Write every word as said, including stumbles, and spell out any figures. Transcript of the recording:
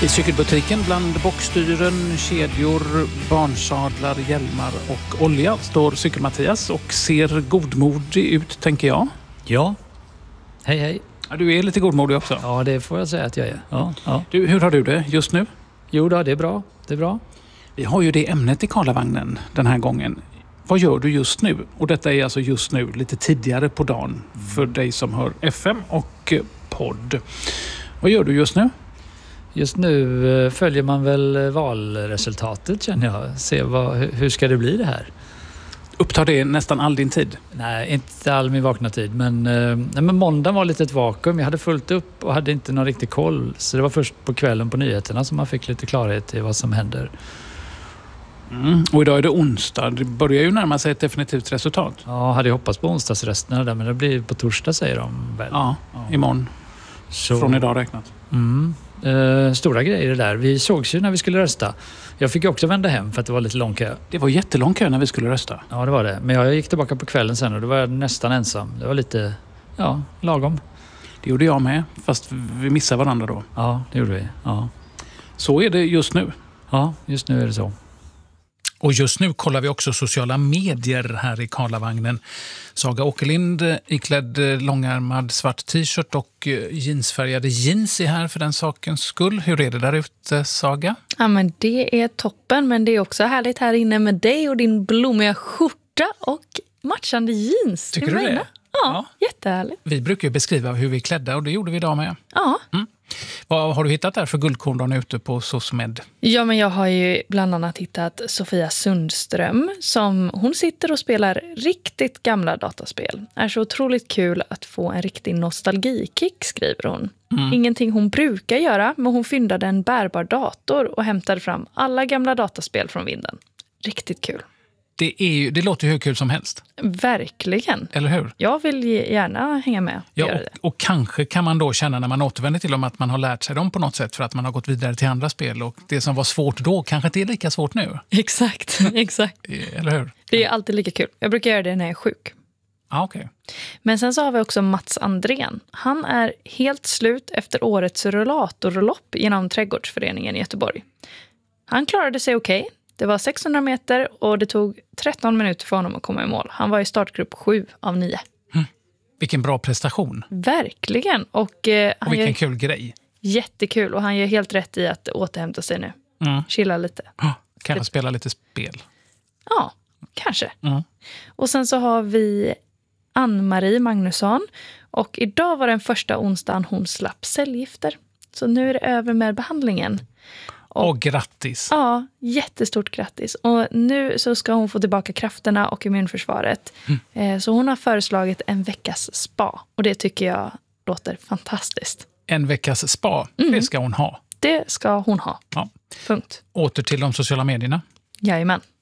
I cykelbutiken bland bockstyren, kedjor, barnsadlar, hjälmar och olja står Cykel-Mattias och ser godmodig ut, tänker jag. Ja, hej hej. Ja, du är lite godmodig också. Ja, det får jag säga att jag är. Ja, ja. Du, hur har du det just nu? Jo då, det är bra. Det är bra. Vi har ju det ämnet i Karlavagnen den här gången. Vad gör du just nu? Och detta är alltså just nu, lite tidigare på dagen för dig som hör F M och podd. Vad gör du just nu? Just nu följer man väl valresultatet, känner jag. Se vad, hur ska det bli det här? Upptar det nästan all din tid? Nej, inte all min vakna tid. Men, nej, men måndagen var lite ett vakuum. Jag hade fullt upp och hade inte någon riktig koll. Så det var först på kvällen på nyheterna som man fick lite klarhet i vad som händer. Mm. Och idag är det onsdag. Det börjar ju närma sig ett definitivt resultat. Ja, hade jag hoppats på onsdagsresterna där, men det blir på torsdag, säger de väl. Ja, ja. Imorgon. Så. Från idag räknat. Mm. Uh, stora grejer det där. Vi sågs ju när vi skulle rösta. Jag fick ju också vända hem för att det var lite lång kö. Det var jättelång kö när vi skulle rösta. Ja, det var det. Men jag gick tillbaka på kvällen sen och då var jag nästan ensam. Det var lite, ja, lagom. Det gjorde jag med, fast vi missade varandra då. Ja, det gjorde vi. Ja. Så är det just nu. Ja, just nu är det så. Och just nu kollar vi också sociala medier här i Karlavagnen. Saga Åkerlind iklädd långärmad svart t-shirt och jeansfärgade jeans är här för den sakens skull. Hur är det där ute, Saga? Ja, men det är toppen, men det är också härligt här inne med dig och din blommiga skjorta och matchande jeans. Tycker du det? Ja, ja, jättehärligt. Vi brukar ju beskriva hur vi är klädda och det gjorde vi idag med. Ja. Mm. Vad har du hittat där för guldkorn ute på SOSMED? Ja, men jag har ju bland annat hittat Sofia Sundström som hon sitter och spelar riktigt gamla dataspel. Är så otroligt kul att få en riktig nostalgikick, skriver hon. Mm. Ingenting hon brukar göra, men hon fyndade en bärbar dator och hämtade fram alla gamla dataspel från vinden. Riktigt kul. Det, är ju, det låter ju hur kul som helst. Verkligen. Eller hur? Jag vill gärna hänga med. Ja, och, och kanske kan man då känna när man återvänder till dem att man har lärt sig dem på något sätt för att man har gått vidare till andra spel. Och det som var svårt då kanske inte är lika svårt nu. Exakt, exakt. Eller hur? Det är alltid lika kul. Jag brukar göra det när jag är sjuk. Ah, okay. Men sen så har vi också Mats Andrén. Han är helt slut efter årets rullatorlopp genom Trädgårdsföreningen i Göteborg. Han klarade sig okej. Okay. Det var sexhundra meter och det tog tretton minuter för honom att komma i mål. Han var i startgrupp sju av nio. Mm. Vilken bra prestation. Verkligen. Och, eh, och vilken gör... kul grej. Jättekul och han gör helt rätt i att återhämta sig nu. Mm. Chilla lite. Oh, kanske lite. Spela lite spel. Ja, kanske. Mm. Och sen så har vi Ann-Marie Magnusson. Och idag var den första onsdagen hon slapp cellgifter. Så nu är det över med behandlingen. Och, och grattis. Ja, jättestort grattis. Och nu så ska hon få tillbaka krafterna och immunförsvaret. Mm. Så hon har föreslagit en veckas spa. Och det tycker jag låter fantastiskt. En veckas spa, mm. det ska hon ha. Det ska hon ha. Ja. Punkt. Åter till de sociala medierna. Jajamän.